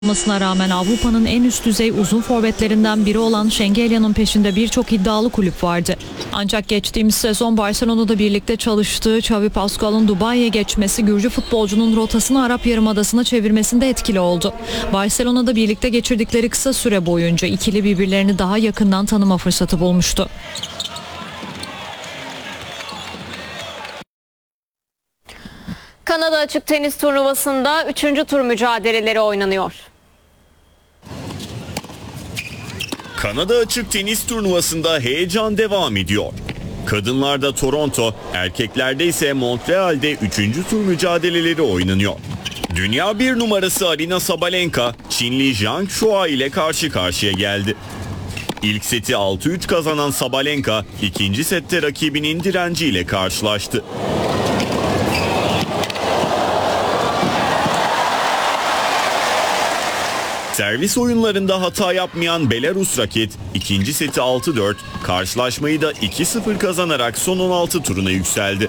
Olmasına rağmen Avrupa'nın en üst düzey uzun forvetlerinden biri olan Şengelya'nın peşinde birçok iddialı kulüp vardı. Ancak geçtiğimiz sezon Barcelona'da birlikte çalıştığı Xavi Pascual'ın Dubai'ye geçmesi Gürcü futbolcunun rotasını Arap Yarımadası'na çevirmesinde etkili oldu. Barcelona'da birlikte geçirdikleri kısa süre boyunca ikili birbirlerini daha yakından tanıma fırsatı bulmuştu. Kanada Açık Tenis Turnuvası'nda 3. tur mücadeleleri oynanıyor. Kanada Açık Tenis Turnuvası'nda heyecan devam ediyor. Kadınlarda Toronto, erkeklerde ise Montreal'de 3. tur mücadeleleri oynanıyor. Dünya 1 numarası Aryna Sabalenka, Çinli Zhang Shuai ile karşı karşıya geldi. İlk seti 6-3 kazanan Sabalenka, ikinci sette rakibinin direnciyle karşılaştı. Servis oyunlarında hata yapmayan Belarus raket ikinci seti 6-4, karşılaşmayı da 2-0 kazanarak son 16 turuna yükseldi.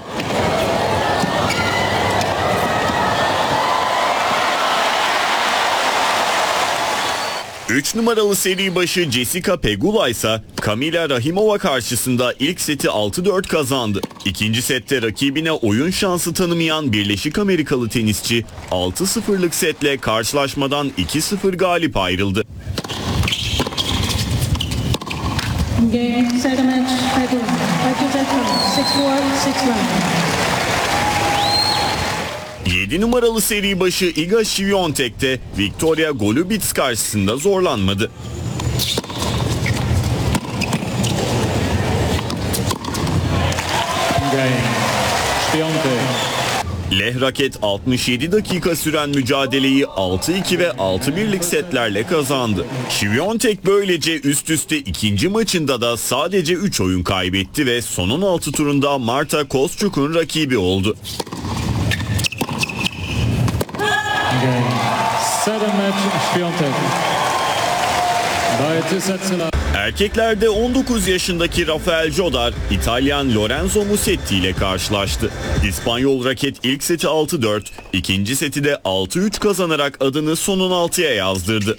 Üç numaralı seri başı Jessica Pegula ise Kamila Rahimova karşısında ilk seti 6-4 kazandı. İkinci sette rakibine oyun şansı tanımayan Birleşik Amerikalı tenisçi 6-0'lık setle karşılaşmadan 2-0 galip ayrıldı. Game, set a match, Pegula. 6-4, 6-1. 7 numaralı seri başı Iga Świątek de Victoria Golubic karşısında zorlanmadı. Leh raket 67 dakika süren mücadeleyi 6-2 ve 6-1'lik setlerle kazandı. Świątek böylece üst üste ikinci maçında da sadece 3 oyun kaybetti ve son 16 turunda Marta Kostyuk'un rakibi oldu. Erkeklerde 19 yaşındaki Rafael Jodar, İtalyan Lorenzo Musetti ile karşılaştı. İspanyol raket ilk seti 6-4, ikinci seti de 6-3 kazanarak adını son 16'ya yazdırdı.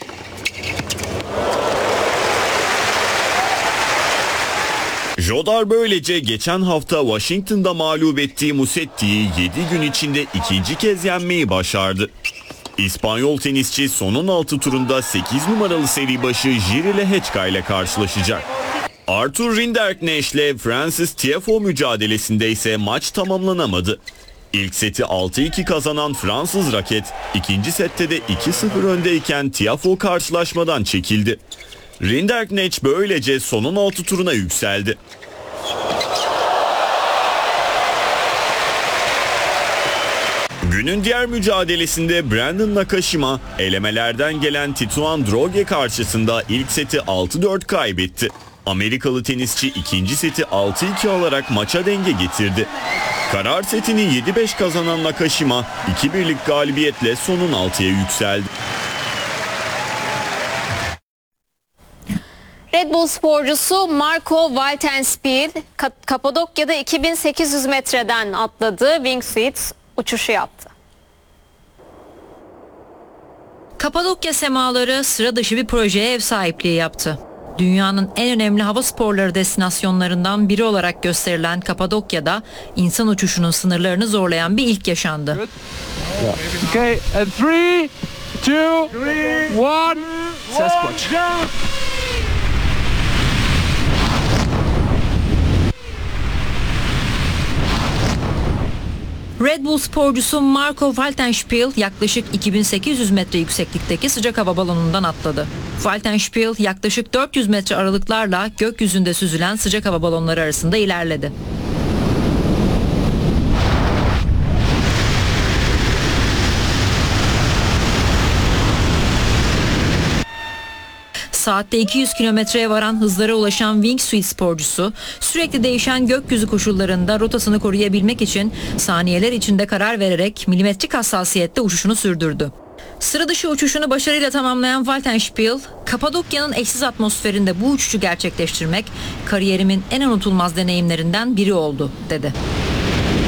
Jodar böylece geçen hafta Washington'da mağlup ettiği Musetti'yi 7 gün içinde ikinci kez yenmeyi başardı. İspanyol tenisçi son 16 turunda 8 numaralı seri başı Jiří Lehečka ile karşılaşacak. Arthur Rinderknecht ile Francis Tiafoe mücadelesinde ise maç tamamlanamadı. İlk seti 6-2 kazanan Fransız raket, ikinci sette de 2-0 öndeyken Tiafoe karşılaşmadan çekildi. Rinderknecht böylece son 16 turuna yükseldi. Günün diğer mücadelesinde Brandon Nakashima, elemelerden gelen Tituan Droge karşısında ilk seti 6-4 kaybetti. Amerikalı tenisçi ikinci seti 6-2 alarak maça denge getirdi. Karar setini 7-5 kazanan Nakashima, 2-1'lik galibiyetle son 16'ya yükseldi. Red Bull sporcusu Marco Waltenspiel, Kapadokya'da 2800 metreden atladığı wingsuit uçuşu yaptı. Kapadokya semaları sıra dışı bir projeye ev sahipliği yaptı. Dünyanın en önemli hava sporları destinasyonlarından biri olarak gösterilen Kapadokya'da insan uçuşunun sınırlarını zorlayan bir ilk yaşandı. Okay, and 3, 2, 1, Sasquatch. Red Bull sporcusu Marco Waltenspiel yaklaşık 2800 metre yükseklikteki sıcak hava balonundan atladı. Waltenspiel yaklaşık 400 metre aralıklarla gökyüzünde süzülen sıcak hava balonları arasında ilerledi. Saatte 200 kilometreye varan hızlara ulaşan wingsuit sporcusu sürekli değişen gökyüzü koşullarında rotasını koruyabilmek için saniyeler içinde karar vererek milimetrik hassasiyette uçuşunu sürdürdü. Sıra dışı uçuşunu başarıyla tamamlayan Waltenspiel, Kapadokya'nın eşsiz atmosferinde bu uçuşu gerçekleştirmek kariyerimin en unutulmaz deneyimlerinden biri oldu, dedi.